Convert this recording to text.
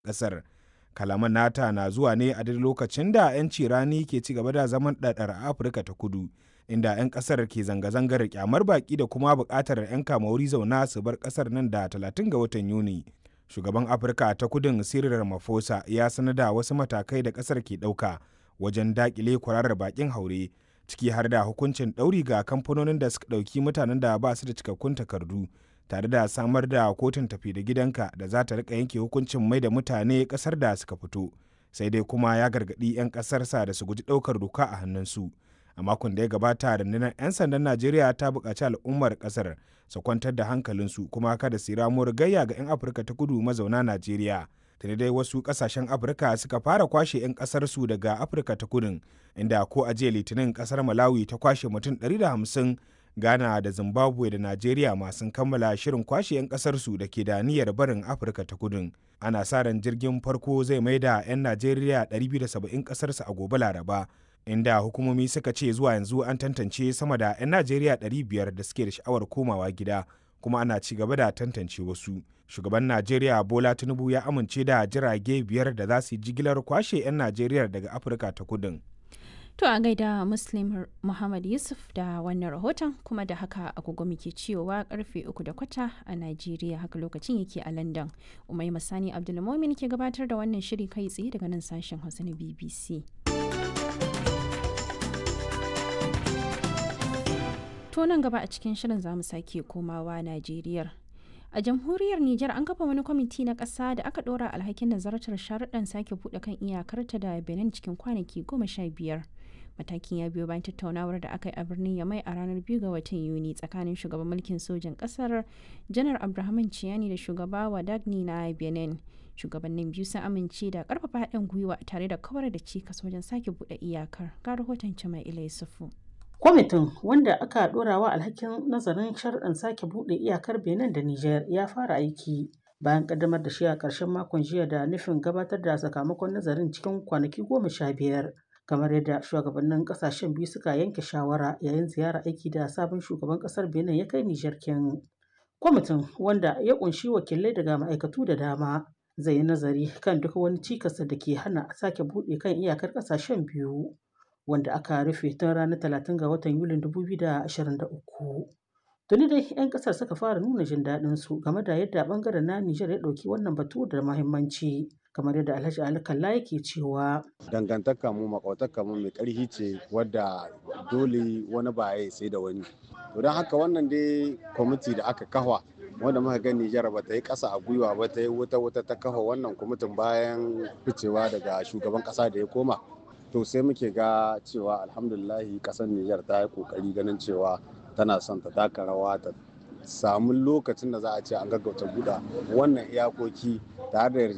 ƙasar. Kalaman nata na zuwa ne a duk lokacin da 'yanci rani ke ci gaba da zaman ɗaɗɗar a Afirka ta Kudu, inda 'yan ƙasar ke zanga-zangar kyamar baƙi da kuma buƙatar 'yan kama-wuri zauna su bar ƙasar nan da 30 ga watan Yuni. Shugaban Afirka ta Kudun Cyril Ramaphosa ya sanar da wasu matakai da ƙasar ke ɗauka wajen daƙile kwararar baƙin haure, ciki har da hukuncin ɗauri ga kamfanonin da suka ɗauki mutanen da ba su da cikakkun takardu, tare da samar da kotun tafi da gidanka da za ta rika yanke hukuncin mai da mutane ƙasar da suka fito. Sai dai kuma ya gargaɗi 'yan ƙasarsa da su guji ɗaukar doka a hannunsu. A makon da ya gabata, rundunar 'yan sandan Najeriya ta buƙaci al'ummar ƙasar su kwantar da hankalinsu kuma kada su ramuwar gayya ga 'yan Afirka ta Kudu mazauna Najeriya. Tuni dai wasu ƙasashen Afirka suka fara kwashe 'yan ƙasarsu daga Afirka ta Kudun, inda ko a jiya Litinin ƙasar Malawi ta kwashe mutum 150, Ghana da Zimbabwe da Najeriya ma sun kammala shirin kwashe 'yan ƙasarsu da ke da niyyar barin Afirka ta Kudun. Ana sa ran jirgin farko zai mai da 'yan Najeriya 270 ƙasarsu a gobe Laraba, inda hukumomi suka ce zuwa yanzu an tantance sama da 'yan Najeriya 500 da suke da sha'awar komawa gida, kuma ana ci gaba da tantance wasu. Shugaban Najeriya Bola Tinubu ya amince da jirage 5 da za su yi jigilar kwashe 'yan Najeriya daga Afirka ta Kudun. To a gaida Muslim Muhammad Yusuf da wannan rahoton, kuma da haka agogo muke cewa karfe 3:15 a Najeriya, haka lokacin yake a London. Umai Masani Abdulmumin ke gabatar da wannan shiri kai tsaye daga nan sashen Hausa na BBC. To nan gaba a cikin shirin za mu sake komawa Najeriya. A jamhuriyar Nijar an kafa wani kwamiti na ƙasa da aka ɗora alhakin nazartar sharuɗan sake buɗe kan iyakarta da Benin cikin kwanaki 15. Matakin ya biyo bayan tattaunawar da aka yi a birnin Yamai a ranar 2 ga watan Yuni tsakanin shugaban mulkin sojan ƙasar Janar Abdurrahman Ciyani da shugaba Wadagni na Benin. Shugabannin biyu sun amince da ƙarfafa haɗin gwiwa tare da kawar da cikas wajen sake buɗe iyakar. Ga rahoton Jama'ila Yusufu. Kwamitin, wanda aka ɗorawa alhakin nazarin sharuɗan sake buɗe iyakar Benin da Nijar, ya fara aiki bayan ƙaddamar da shi a ƙarshen makon jiya da nufin gabatar da sakamakon nazarin cikin kwanaki 15, kamar yadda shugabannin ƙasashen biyu suka yanke shawara yayin ziyara aiki da sabon shugaban ƙasar Benin ya kai Nijar kin. Kwamitin, wanda ya ƙunshi wakilai daga ma'aikatu da dama, zai yi nazari kan duk wani cikas da ke hana sake buɗe kan iyakar ƙasashen biyu, wanda aka rufe tun ranar 30 ga watan Yulin 2023. Tuni dai 'yan ƙasar suka fara nuna jin daɗin su game da yadda ɓangaren na Nijar ya ɗauki wannan batu da muhimmanci, kamar yadda Alhaji Ali Kalla yake cewa. Dangantaka mu makwataka mu mai ƙarfi ce wadda dole wani ba ya sai da wani. To don haka wannan dai kwamiti da aka kafa wanda muka ga Nijar ba ta yi ƙasa a gwiwa ba, ta yi wuta ta kafa wannan kwamitin bayan ficewa daga shugaban ƙasa da ya koma. To sai muke ga cewa alhamdulillahi kasar Nijar ta yi kokari ganin cewa tana son ta taka rawa ta samu lokacin da za a ce an gaggauta buɗe wannan iyakoki tare da